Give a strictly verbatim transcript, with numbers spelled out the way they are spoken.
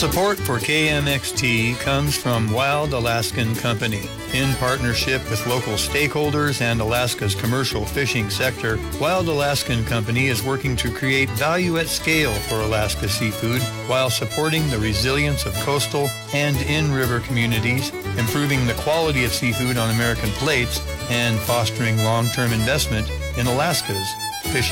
Support for K M X T comes from Wild Alaskan Company. In partnership with local stakeholders and Alaska's commercial fishing sector, Wild Alaskan Company is working to create value at scale for Alaska seafood while supporting the resilience of coastal and in-river communities, improving the quality of seafood on American plates, and fostering long-term investment in Alaska's fishing.